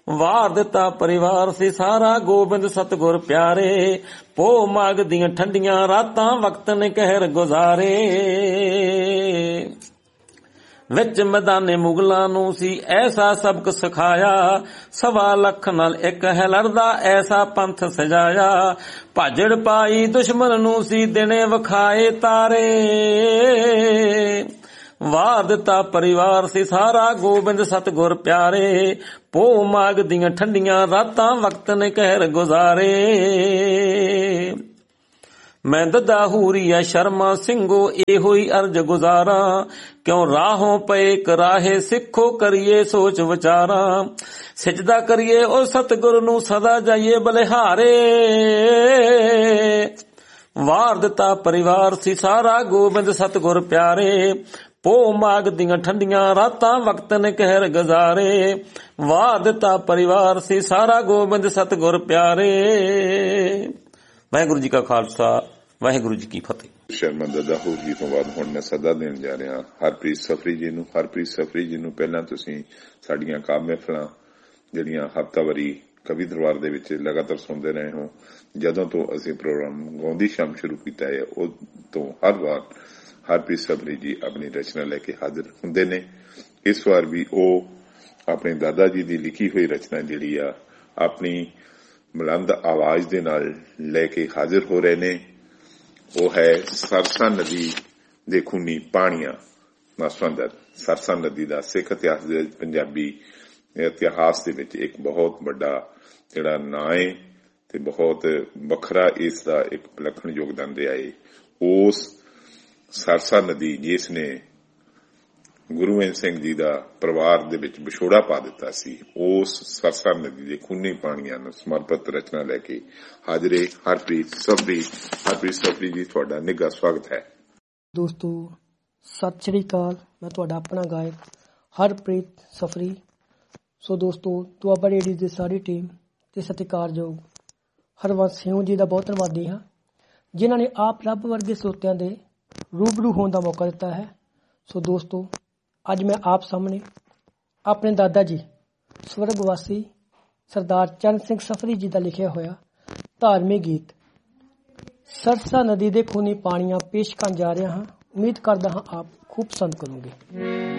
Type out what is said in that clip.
ਵਾਰ ਦਿੱਤਾ ਪਰਿਵਾਰ ਸੀ ਸਾਰਾ ਗੋਬਿੰਦ ਸਤਿਗੁਰ ਪਿਆਰੇ। ਪੋ ਮਾਘ ਦੀਆਂ ਠੰਡੀਆਂ ਰਾਤਾਂ ਵਕਤ ਨੇ ਕਹਿਰ ਗੁਜ਼ਾਰੇ। ਵਿੱਚ ਮੈਦਾਨੇ ਮੁਗਲਾਂ ਨੂੰ ਸੀ ਐਸਾ ਸਬਕ ਸਿਖਾਇਆ। 1.25 ਲੱਖ ਨਾਲ ਇੱਕ ਹੈ ਲੜਦਾ ਐਸਾ ਪੰਥ ਸਜਾਇਆ। ਭਾਜੜ ਪਾਈ ਦੁਸ਼ਮਣ ਨੂੰ ਸੀ ਦਿਨੇ ਵਿਖਾਏ ਤਾਰੇ। ਵਾਰ ਦਿੱਤਾ ਪਰਿਵਾਰ ਸੀ ਸਾਰਾ ਗੋਬਿੰਦ ਸਤਿਗੁਰ ਪਿਆਰੇ। ਪੋ ਮਾਘ ਦੀਆਂ ਠੰਡੀਆਂ ਰਾਤਾਂ ਵਕਤ ਨੇ ਕਹਿਰ ਗੁਜ਼ਾਰੇ। ਮੈਂ ਦੱਦਾ ਹੂਰੀਆ ਸ਼ਰਮਾ ਸਿੰਘੋ ਇਹੋ ਹੀ ਅਰਜ ਗੁਜ਼ਾਰਾਂ। ਕਿਉਂ ਰਾਹੋਂ ਪਏ ਕਰਾਹੇ ਸਿੱਖੋ ਕਰੀਏ ਸੋਚ ਵਿਚਾਰਾਂ। ਸਿਜਦਾ ਕਰੀਏ ਉਹ ਸਤਿਗੁਰ ਨੂੰ ਸਦਾ ਜਾਈਏ ਬਲਿਹਾਰੇ। ਵਾਰ ਦਿੱਤਾ ਪਰਿਵਾਰ ਸੀ ਸਾਰਾ ਗੋਬਿੰਦ ਸਤਿਗੁਰ ਪਿਆਰੇ। ਪੋ ਮਾਘ ਦੀਆਂ ਠੰਡੀਆਂ ਰਾਤਾਂ ਵਕਤ ਨੇ ਕਹਿਰ ਗੁਜ਼ਾਰੇ। ਵਾਰ ਦਿੱਤਾ ਪਰਿਵਾਰ ਸੀ ਸਾਰਾ ਗੋਬਿੰਦ ਸਤਿਗੁਰ ਪਿਆਰੇ। ਵਾਹਿਗੁਰੂ ਜੀ ਕਾ ਖਾਲਸਾ ਵਾਹਿਗੁਰੂ ਜੀ ਕੀ ਫਤਿਹ। ਸ਼ਰਮਾ ਦੱਦਾ ਹੋਰ ਜੀ ਤੋਂ ਬਾਅਦ ਹੁਣ ਮੈਂ ਸਦਾ ਦੇਣ ਜਾ ਰਿਹਾ ਹਰਪ੍ਰੀਤ ਸਫਰੀ ਜੀ ਨੂੰ। ਹਰਪ੍ਰੀਤ ਸਫਰੀ ਜੀ ਨੂੰ ਪਹਿਲਾਂ ਤੁਸੀਂ ਸਾਡੀਆਂ ਕਾਵਿ ਮਹਿਫਲਾਂ ਜਿਹੜੀਆਂ ਹਫ਼ਤਾਵਾਰੀ ਕਵੀ ਦਰਬਾਰ ਦੇ ਵਿੱਚ ਲਗਾਤਾਰ ਸੁਣਦੇ ਰਹੇ ਹੋ। ਜਦੋਂ ਤੋਂ ਅਸੀਂ ਪ੍ਰੋਗਰਾਮ ਗਾਉਂਦੀ ਸ਼ਾਮ ਸ਼ੁਰੂ ਕੀਤਾ ਹੈ ਉਹ ਤੋਂ ਹਰ ਵਾਰ ਹਰਪ੍ਰੀਤ ਸਫਰੀ ਜੀ ਆਪਣੀ ਰਚਨਾ ਲੈ ਕੇ ਹਾਜ਼ਰ ਹੁੰਦੇ ਨੇ। ਇਸ ਵਾਰ ਵੀ ਉਹ ਆਪਣੇ ਦਾਦਾ ਜੀ ਦੀ ਲਿਖੀ ਹੋਈ ਰਚਨਾ ਜਿਹੜੀ ਆ ਆਪਣੀ ਬੁਲੰਦ ਆਵਾਜ਼ ਦੇ ਨਾਲ ਲੈ ਕੇ ਹਾਜ਼ਰ ਹੋ ਰਹੇ ਨੇ। ਉਹ ਹੈ ਸਰਸਾ ਨਦੀ ਦੇ ਖੂਨੀ ਪਾਣੀਆਂ ਦਾ ਸੰਬੰਧ। ਸਰਸਾ ਨਦੀ ਦਾ ਸਿੱਖ ਇਤਿਹਾਸ ਦੇ ਪੰਜਾਬੀ ਇਤਿਹਾਸ ਦੇ ਵਿੱਚ ਇੱਕ ਬਹੁਤ ਵੱਡਾ ਜਿਹੜਾ ਨਾਂ ਹੈ ਤੇ ਬਹੁਤ ਵੱਖਰਾ ਇਸ ਦਾ ਇੱਕ ਵਿਲੱਖਣ ਯੋਗਦਾਨ ਰਿਹਾ ਹੈ। ਉਸ ਸਰਸਾ ਨਦੀ ਜਿਸ ਨੇ ਗੁਰੂ ਗੋਬਿੰਦ ਸਿੰਘ ਜੀ ਦਾ ਪਰਿਵਾਰ ਦੇ ਵਿੱਚ ਵਿਛੋੜਾ ਪਾ ਦਿੱਤਾ ਸੀ, ਉਸ ਸਰਸਾ ਨਦੀ ਦੇ ਖੂਨੀ ਪਾਣੀਆਂ ਨੂੰ ਸਮਰਪਿਤ ਰਚਨਾ ਲੈ ਕੇ ਹਾਜ਼ਰੇ ਹਰਪ੍ਰੀਤ ਸਫਰੀ। ਹਰਪ੍ਰੀਤ ਸਫਰੀ ਜੀ ਤੁਹਾਡਾ ਨਿੱਘਾ ਸਵਾਗਤ ਹੈ। ਦੋਸਤੋ ਸਤਿ ਸ਼੍ਰੀ ਅਕਾਲ। ਮੈਂ ਤੁਹਾਡਾ ਆਪਣਾ ਗਾਇਕ ਹਰਪ੍ਰੀਤ ਸਫਰੀ। ਸੋ ਦੋਸਤੋ ਦੁਆਬਾ ਰੇਡੀਓ ਦੀ ਸਾਰੀ ਟੀਮ ਤੇ ਸਤਿਕਾਰਯੋਗ ਹਰਵੰਸ ਸਿੰਘ ਜੀ ਦਾ ਬਹੁਤ ਧੰਨਵਾਦੀ ਹਾਂ ਜਿਨ੍ਹਾਂ ਨੇ ਆਪ ਰੱਬ ਵਰਗੇ ਸਰੋਤਿਆਂ ਦੇ ਰੂਬਰੂ ਹੋਣ ਦਾ ਮੌਕਾ ਦਿੱਤਾ ਹੈ। ਸੋ ਦੋਸਤੋ ਅੱਜ ਮੈਂ ਆਪ ਸਾਹਮਣੇ ਆਪਣੇ ਦਾਦਾ ਜੀ ਸਵਰਗਵਾਸੀ ਸਰਦਾਰ ਚਰਨ ਸਿੰਘ ਸਫਰੀ ਜੀ ਦਾ ਲਿਖਿਆ ਹੋਇਆ ਧਾਰਮਿਕ ਗੀਤ ਸਰਸਾ ਨਦੀ ਦੇ ਖੂਨੀ ਪਾਣੀਆਂ ਪੇਸ਼ ਕਰਨ ਜਾ ਰਿਹਾ ਹਾਂ। ਉਮੀਦ ਕਰਦਾ ਹਾਂ ਆਪ ਖੂਬ ਪਸੰਦ ਕਰੋਗੇ।